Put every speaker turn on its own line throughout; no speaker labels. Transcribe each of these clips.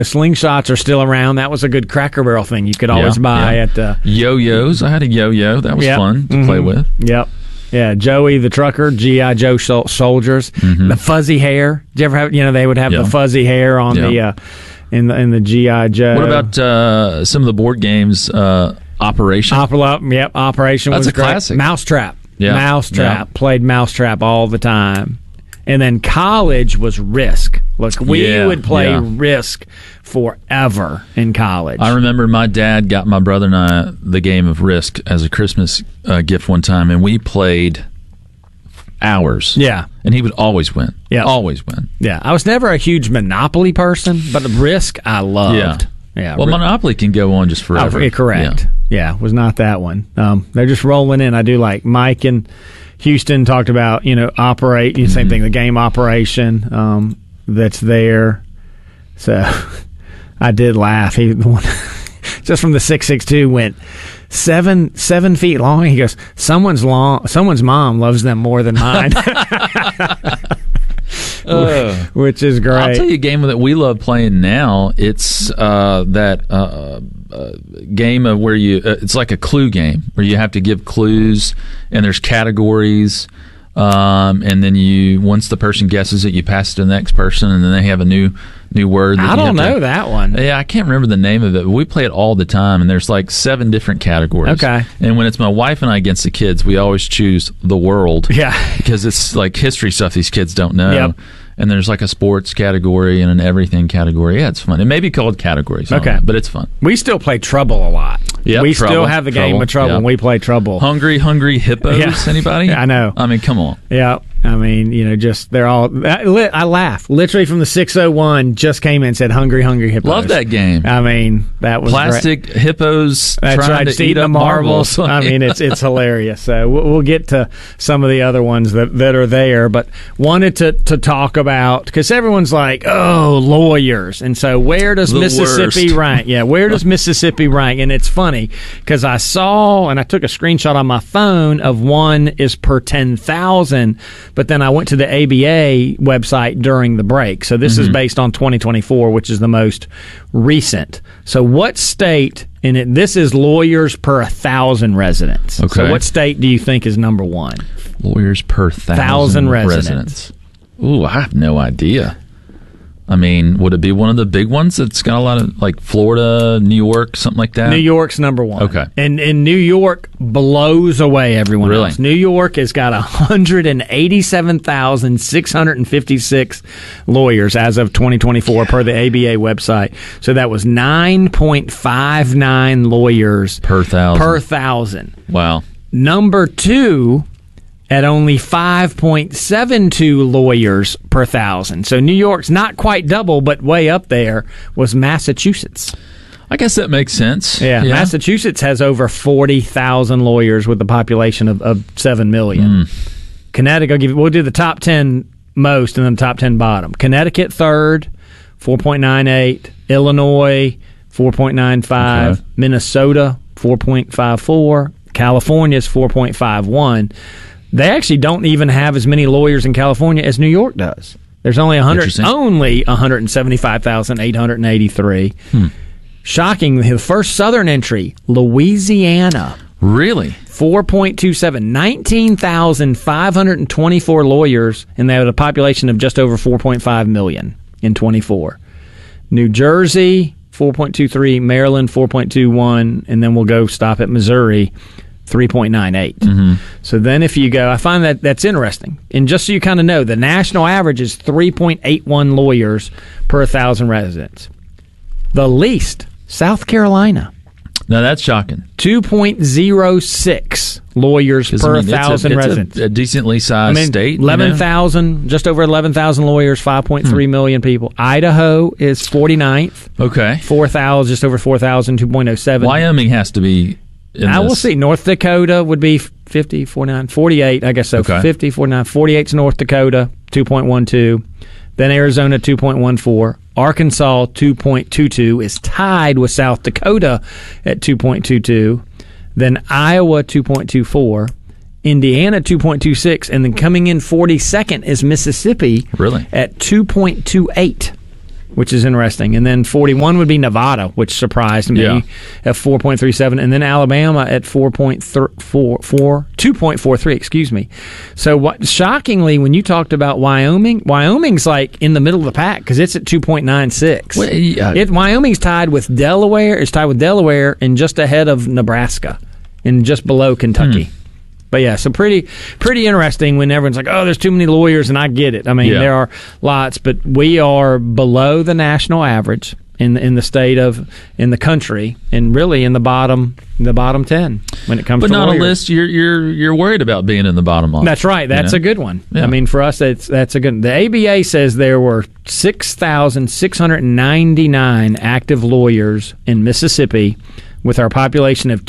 Slingshots are still around. That was a good Cracker Barrel thing you could always buy at the
yo-yos. I had a yo-yo. That was fun to play with.
Yep. Yeah, Joey the Trucker, G.I. Joe soldiers, the fuzzy hair. Did you ever have? They would have the fuzzy hair on the in the G.I. Joe.
What about some of the board games? Operation.
Operation.
That's
was
a classic.
Mousetrap.
Yeah.
Mousetrap.
Yeah.
Played Mousetrap all the time. And then college was Risk. Look, we would play Risk forever in college.
I remember my dad got my brother and I the game of Risk as a Christmas gift one time, and we played hours.
Yeah.
And he would always win.
Yeah.
Always win.
Yeah. I was never a huge Monopoly person, but Risk I loved. Yeah.
Well, Monopoly can go on just forever.
Oh, correct. Yeah, was not that one. They're just rolling in. I do like Mike and Houston talked about, Operate, same thing, the game Operation that's there. So I did laugh. He just from the 662 went 7 feet long. He goes, someone's mom loves them more than mine. Which is great.
I'll tell you a game that we love playing now. It's that game of where it's like a clue game where you have to give clues and there's categories, and then once the person guesses it, you pass it to the next person, and then they have a new word.
I don't know that one.
Yeah, I can't remember the name of it, but we play it all the time, and there's like 7 different categories.
Okay.
And when it's my wife and I against the kids, we always choose the world.
Yeah.
Because it's like history stuff these kids don't know.
Yep.
And there's like a sports category and an everything category. Yeah, it's fun. It may be called categories.
Okay.
But it's fun.
We still play Trouble a lot.
Yep,
we still have the game of Trouble, and we play Trouble.
Hungry Hippos?
Yeah.
Anybody?
I know.
I mean, come on.
Yeah. I mean, they're all... I laugh. Literally from the 601 just came in and said Hungry Hippos.
Love that game.
I mean, that was
Plastic
great.
hippos
That's
trying
right,
to eat
the
up marbles.
I mean, it's hilarious. So we'll get to some of the other ones that are there, but wanted to talk about, because everyone's like, oh, lawyers. And so where does Mississippi rank? Yeah, where does Mississippi rank? And it's funny because I saw, and I took a screenshot on my phone of one is per 10,000, but then I went to the ABA website during the break. So this is based on 2024, which is the most recent. So what state, and this is lawyers per 1,000 residents.
Okay.
So what state do you think is number one?
Lawyers per 1,000 residents. Ooh, I have no idea. I mean, would it be one of the big ones that's got a lot of, like Florida, New York, something like that?
New York's number one.
Okay.
And New York blows away everyone else. New York has got 187,656 lawyers as of 2024 per the ABA website. So that was 9.59 lawyers
per thousand. Wow.
Number two at only 5.72 lawyers per 1,000. So New York's not quite double, but way up there was Massachusetts.
I guess that makes sense.
Yeah. Massachusetts has over 40,000 lawyers with a population of 7 million. Connecticut, we'll do the top 10 most and then the top 10 bottom. Connecticut third, 4.98. Illinois, 4.95. Okay. Minnesota, 4.54. California's 4.51. They actually don't even have as many lawyers in California as New York does. There's only 175,883. Shocking, the first southern entry, Louisiana.
Really?
4.27, 19,524 lawyers, and they had a population of just over 4.5 million in 24. New Jersey, 4.23, Maryland, 4.21, and then we'll go stop at Missouri, 3.98. So then if you go, I find that's interesting. And just so you kind of know, the national average is 3.81 lawyers per 1,000 residents. The least, South Carolina.
Now that's shocking.
2.06 lawyers per 1,000 residents.
It's a decently sized state.
11,000, just over 11,000 lawyers, 5.3 million people. Idaho is 49th.
Okay.
4,000, just over 4,000, 2.07.
Wyoming has to be
will see. North Dakota would be 50, 49, 48, I guess so.
Okay.
50, 49, 48's North Dakota, 2.12. Then Arizona, 2.14. Arkansas, 2.22, is tied with South Dakota at 2.22. Then Iowa, 2.24. Indiana, 2.26. And then coming in 42nd is Mississippi
really?
At 2.28. which is interesting. And then 41 would be Nevada, which surprised me at 4.37, and then Alabama at 2.43. Excuse me. So what? Shockingly, when you talked about Wyoming's like in the middle of the pack because it's at 2.96. Well, Wyoming's tied with Delaware. It's tied with Delaware and just ahead of Nebraska, and just below Kentucky. But yeah, so pretty interesting when everyone's like, "Oh, there's too many lawyers," and I get it. I mean, there are lots, but we are below the national average in the country, and really in the bottom 10 when it comes to lawyers. But not a list
you're worried about being in the bottom of.
That's right. That's a good one. Yeah. I mean, for us, that's a good. The ABA says there were 6,699 active lawyers in Mississippi, with our population of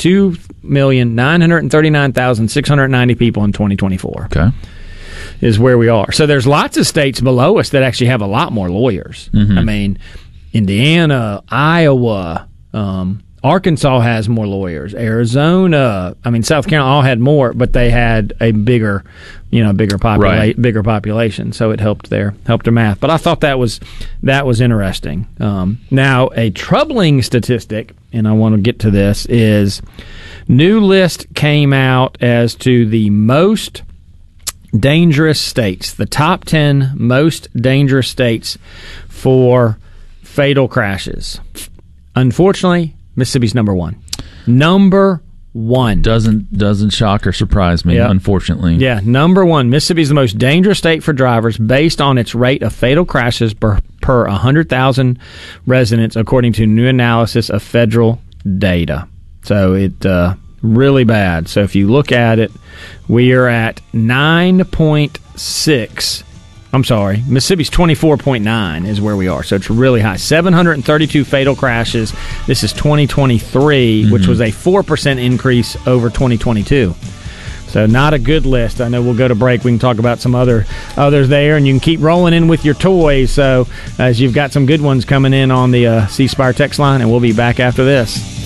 2,939,690 people in 2024.
Okay.
Is where we are. So there's lots of states below us that actually have a lot more lawyers. Mm-hmm. I mean, Indiana, Iowa, Arkansas has more lawyers. Arizona, South Carolina all had more, but they had a bigger population, so it helped their math. But I thought that was interesting. Now, a troubling statistic, and I want to get to this, is new list came out as to the most dangerous states, the top 10 most dangerous states for fatal crashes. Unfortunately, Mississippi's number one. Number one.
Doesn't shock or surprise me, unfortunately.
Yeah, number one. Mississippi is the most dangerous state for drivers based on its rate of fatal crashes per 100,000 residents, according to new analysis of federal data. So it really bad. So if you look at it, we are at 9.6. I'm sorry, Mississippi's 24.9 is where we are, so it's really high. 732 fatal crashes. This is 2023, which was a 4% increase over 2022. So not a good list. I know we'll go to break. We can talk about some others there, and you can keep rolling in with your toys. So as you've got some good ones coming in on the C Spire text line, and we'll be back after this.